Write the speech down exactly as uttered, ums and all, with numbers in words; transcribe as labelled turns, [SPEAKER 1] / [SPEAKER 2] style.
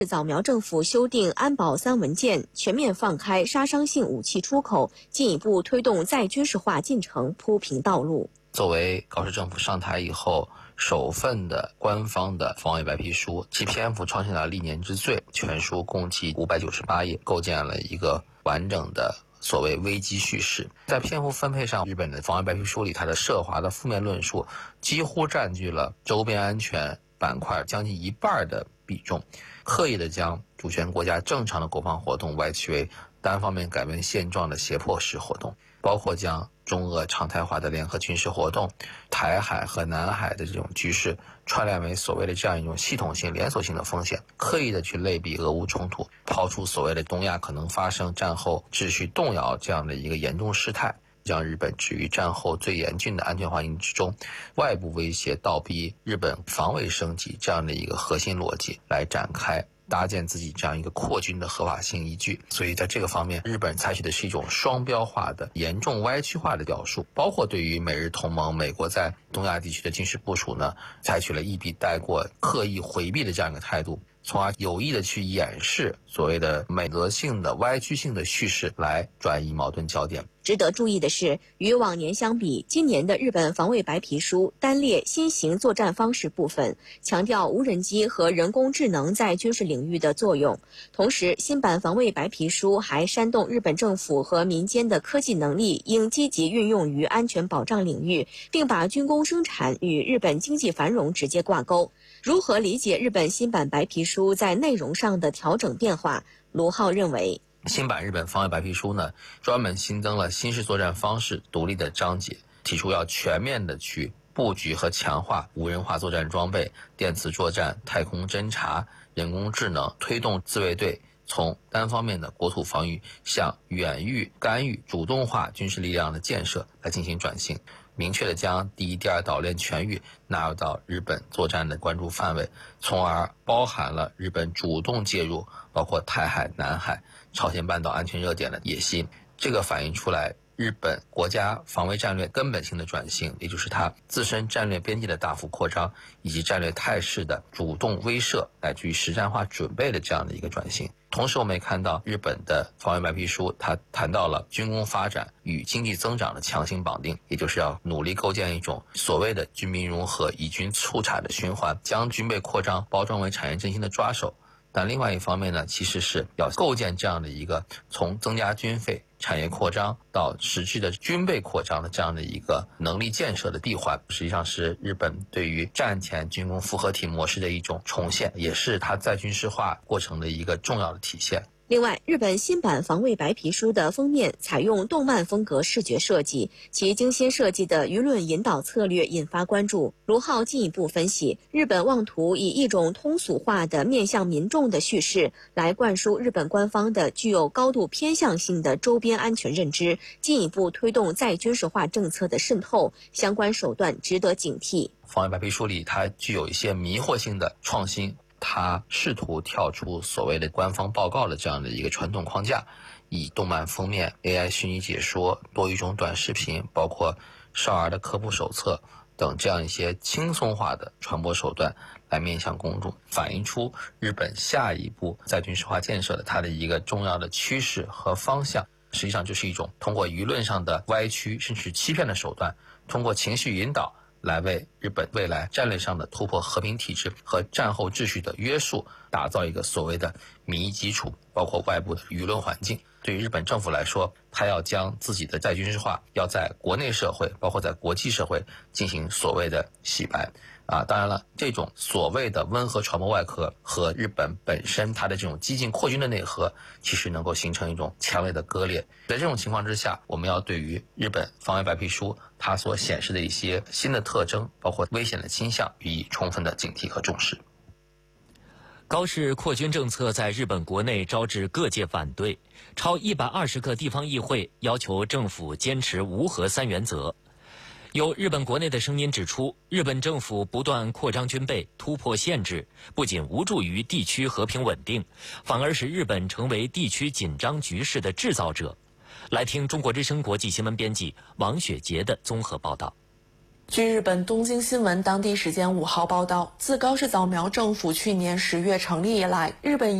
[SPEAKER 1] 早苗政府修订安保三文件，全面放开杀伤性武器出口，进一步推动再军事化进程铺平道路。
[SPEAKER 2] 作为高市政府上台以后首份的官方的防卫白皮书，其篇幅创下了历年之最，全书共计五百九十八页，构建了一个完整的所谓危机叙事。在篇幅分配上，日本的防卫白皮书里，它的涉华的负面论述几乎占据了周边安全板块将近一半的比重，刻意的将主权国家正常的国防活动歪曲为单方面改变现状的胁迫式活动，包括将中俄常态化的联合军事活动、台海和南海的这种局势串联为所谓的这样一种系统性、连锁性的风险，刻意的去类比俄乌冲突，抛出所谓的东亚可能发生战后秩序动摇这样的一个严重事态，将日本置于战后最严峻的安全环境之中，外部威胁倒逼日本防卫升级这样的一个核心逻辑来展开搭建自己这样一个扩军的合法性依据。所以在这个方面，日本采取的是一种双标化的、严重歪曲化的表述，包括对于美日同盟、美国在东亚地区的军事部署呢，采取了一笔带过、刻意回避的这样一个态度，从而有意的去掩饰所谓的美德性的歪曲性的叙事，来转移矛盾焦点。
[SPEAKER 1] 值得注意的是，与往年相比，今年的日本防卫白皮书单列新型作战方式部分，强调无人机和人工智能在军事领域的作用。同时，新版防卫白皮书还煽动日本政府和民间的科技能力应积极运用于安全保障领域，并把军工生产与日本经济繁荣直接挂钩。如何理解日本新版白皮书在内容上的调整变化？卢浩认为，
[SPEAKER 2] 新版日本防卫白皮书呢，专门新增了新式作战方式独立的章节，提出要全面的去布局和强化无人化作战装备、电磁作战、太空侦察、人工智能，推动自卫队从单方面的国土防御向远域干预、主动化军事力量的建设来进行转型，明确的将第一、第二岛链全域纳入到日本作战的关注范围，从而包含了日本主动介入包括台海、南海、朝鲜半岛安全热点的野心。这个反映出来日本国家防卫战略根本性的转型，也就是它自身战略边界的大幅扩张，以及战略态势的主动威慑乃至于实战化准备的这样的一个转型。同时我们也看到日本的防卫白皮书，它谈到了军工发展与经济增长的强行绑定，也就是要努力构建一种所谓的军民融合、以军促产的循环，将军备扩张包装为产业振兴的抓手。但另外一方面呢，其实是要构建这样的一个从增加军费、产业扩张到实质的军备扩张的这样的一个能力建设的闭环，实际上是日本对于战前军工复合体模式的一种重现，也是它再军事化过程的一个重要的体现。
[SPEAKER 1] 另外，日本新版防卫白皮书的封面采用动漫风格视觉设计，其精心设计的舆论引导策略引发关注。卢浩进一步分析，日本妄图以一种通俗化的面向民众的叙事来灌输日本官方的具有高度偏向性的周边安全认知，进一步推动再军事化政策的渗透，相关手段值得警惕。
[SPEAKER 2] 防卫白皮书里它具有一些迷惑性的创新，他试图跳出所谓的官方报告的这样的一个传统框架，以动漫封面、A I 虚拟解说、多语种短视频，包括少儿的科普手册等这样一些轻松化的传播手段来面向公众，反映出日本下一步再军事化建设的它的一个重要的趋势和方向。实际上就是一种通过舆论上的歪曲甚至欺骗的手段，通过情绪引导来为日本未来战略上的突破和平体制和战后秩序的约束打造一个所谓的民意基础，包括外部的舆论环境。对于日本政府来说，它要将自己的再军事化要在国内社会包括在国际社会进行所谓的洗白啊，当然了，这种所谓的温和传播外壳和日本本身它的这种激进扩军的内核，其实能够形成一种强烈的割裂。在这种情况之下，我们要对于日本防卫白皮书它所显示的一些新的特征，包括危险的倾向，予以充分的警惕和重视。
[SPEAKER 3] 高市扩军政策在日本国内招致各界反对，超一百二十个地方议会要求政府坚持无核三原则。有日本国内的声音指出，日本政府不断扩张军备、突破限制，不仅无助于地区和平稳定，反而使日本成为地区紧张局势的制造者。来听中国之声国际新闻编辑王雪杰的综合报道。
[SPEAKER 4] 据日本东京新闻当地时间五号报道，自高市早苗政府去年十月成立以来，日本